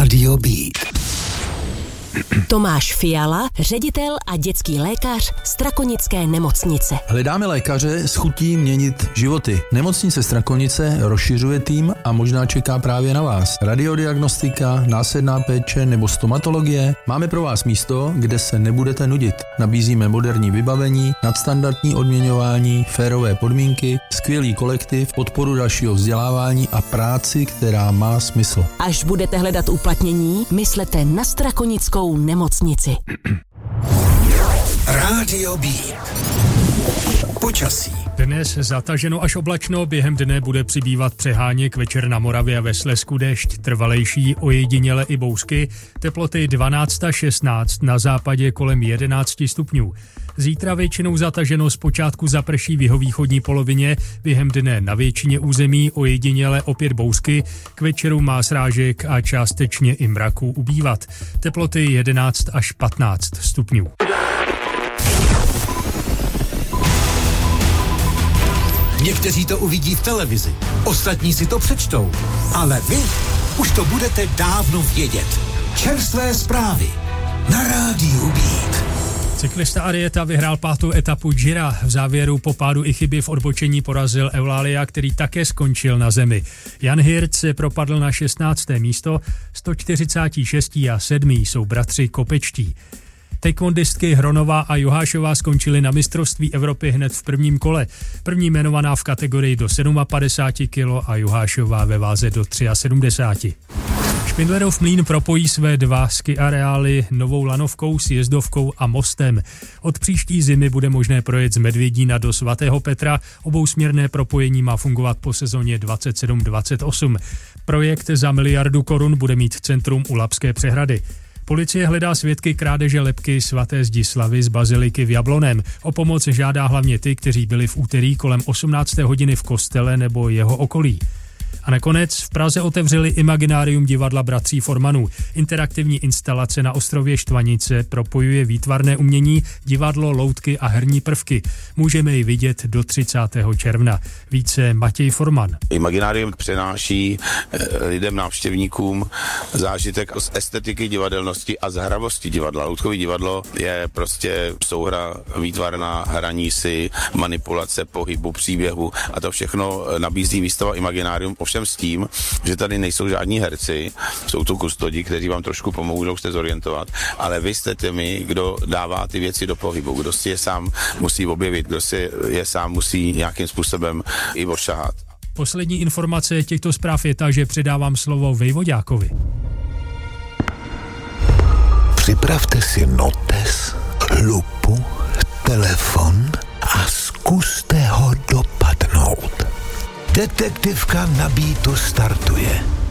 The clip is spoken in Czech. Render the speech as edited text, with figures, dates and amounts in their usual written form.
Rádio Beat. Tomáš Fiala, ředitel a dětský lékař Strakonické nemocnice. Hledáme lékaře s chutí měnit životy. Nemocnice Strakonice rozšiřuje tým a možná čeká právě na vás. Radiodiagnostika, následná péče nebo stomatologie. Máme pro vás místo, kde se nebudete nudit. Nabízíme moderní vybavení, nadstandardní odměňování, férové podmínky, skvělý kolektiv, podporu dalšího vzdělávání a práci, která má smysl. Až budete hledat uplatnění, myslete na Strakonickou nemocnici. Rádio Beat. Počasí. Dnes zataženo až oblačno, během dne bude přibývat přeháněk, večer na Moravě a ve Slezsku déšť, trvalejší, ojediněle i bouřky, teploty 12 až 16, na západě kolem 11 stupňů. Zítra většinou zataženo, zpočátku zaprší v jihovýchodní polovině, během dne na většině území, ojediněle opět bouřky, k večeru má srážek a částečně i mraků ubývat. Teploty 11 až 15 stupňů. Někteří to uvidí v televizi, ostatní si to přečtou, ale vy už to budete dávno vědět. Čerstvé zprávy na Rádiu Beat. Cyklista Arieta vyhrál 5. etapu Gira. V závěru po pádu i chyby v odbočení porazil Eulalia, který také skončil na zemi. Jan Hirt se propadl na 16. místo, 146. a 7. jsou bratři Kopečtí. Taekwondistky Hronová a Juhášová skončily na mistrovství Evropy hned v prvním kole. První jmenovaná v kategorii do 57 kg a Juhášová ve váze do 73. Špindlerův Mlýn propojí své dva ski areály Novou Lanovkou, Sjezdovkou a Mostem. Od příští zimy bude možné projet z Medvědína do svatého Petra. Obousměrné propojení má fungovat po sezóně 27-28. Projekt za 1 miliardu korun bude mít centrum u Labské přehrady. Policie hledá svědky krádeže lebky svaté Zdislavy z baziliky v Jabloném. O pomoc žádá hlavně ty, kteří byli v úterý kolem 18. hodiny v kostele nebo jeho okolí. A nakonec v Praze otevřeli Imaginárium divadla bratří Formanů. Interaktivní instalace na ostrově Štvanice propojuje výtvarné umění, divadlo, loutky a herní prvky. Můžeme ji vidět do 30. června. Více Matěj Forman. Imaginárium přináší lidem, návštěvníkům zážitek z estetiky divadelnosti a z hravosti divadla. Loutkový divadlo je prostě souhra výtvarná, hraní si, manipulace pohybu, příběhu a to všechno nabízí výstava Imaginárium. Ovšem s tím, že tady nejsou žádní herci, jsou tu kustodi, kteří vám trošku pomůžou se zorientovat, ale vy jste těmi, kdo dává ty věci do pohybu, kdo si je sám musí objevit, kdo si je sám musí nějakým způsobem i odšahat. Poslední informace těchto zpráv je ta, že předávám slovo Vejvoďákovi. Připravte si notes, lupu, telefon a zkuste ho dopadnout. Detektivka na Beatu startuje.